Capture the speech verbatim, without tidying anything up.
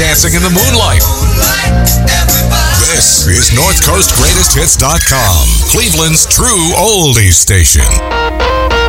Dancing in the Moonlight. This is North Coast Greatest Hits dot com, Cleveland's true oldies station.